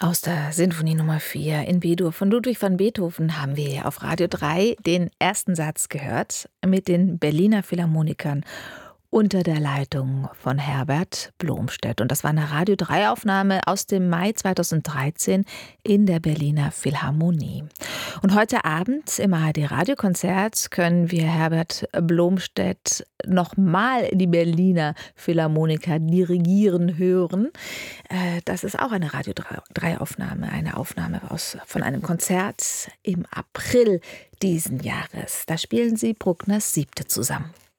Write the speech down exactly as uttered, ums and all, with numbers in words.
Aus der Sinfonie Nummer vier in B-Dur von Ludwig van Beethoven haben wir auf Radio drei den ersten Satz gehört mit den Berliner Philharmonikern unter der Leitung von Herbert Blomstedt. Und das war eine Radio drei Aufnahme aus dem Mai zweitausenddreizehn in der Berliner Philharmonie. Und heute Abend im A R D-Radiokonzert können wir Herbert Blomstedt nochmal die Berliner Philharmoniker dirigieren hören. Das ist auch eine Radio drei Aufnahme, eine Aufnahme aus, von einem Konzert im April diesen Jahres. Da spielen sie Bruckners Siebte zusammen.